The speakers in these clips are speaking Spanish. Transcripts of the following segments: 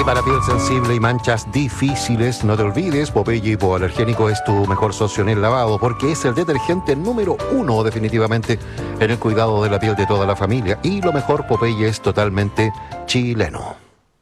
para piel sensible y manchas difíciles, no te olvides, Popeye hipoalergénico es tu mejor socio en el lavado, porque es el detergente número 1 definitivamente en el cuidado de la piel de toda la familia. Y lo mejor, Popeye es totalmente chileno.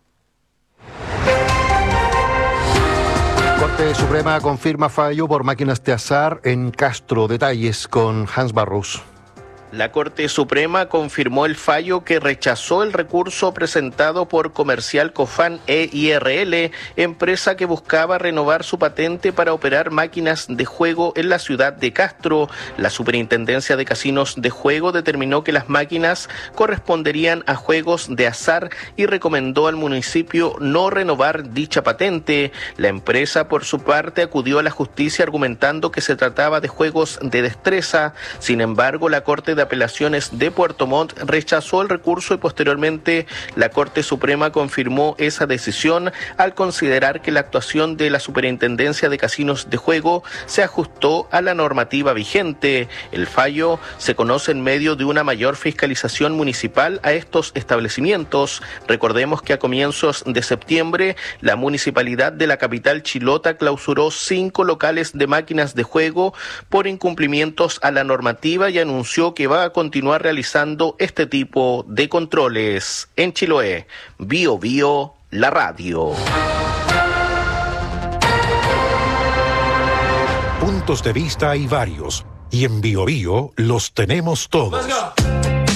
Corte Suprema confirma fallo por máquinas de azar en Castro. Detalles con Hans Barros. La Corte Suprema confirmó el fallo que rechazó el recurso presentado por Comercial Cofán EIRL, empresa que buscaba renovar su patente para operar máquinas de juego en la ciudad de Castro. La Superintendencia de Casinos de Juego determinó que las máquinas corresponderían a juegos de azar y recomendó al municipio no renovar dicha patente. La empresa, por su parte, acudió a la justicia argumentando que se trataba de juegos de destreza. Sin embargo, la Corte de Apelaciones de Puerto Montt rechazó el recurso y posteriormente la Corte Suprema confirmó esa decisión al considerar que la actuación de la Superintendencia de Casinos de Juego se ajustó a la normativa vigente. El fallo se conoce en medio de una mayor fiscalización municipal a estos establecimientos. Recordemos que a comienzos de septiembre la municipalidad de la capital chilota clausuró 5 locales de máquinas de juego por incumplimientos a la normativa y anunció que va a continuar realizando este tipo de controles. En Chiloé, Bio Bio, la radio. Puntos de vista hay varios, y en Bio Bio los tenemos todos.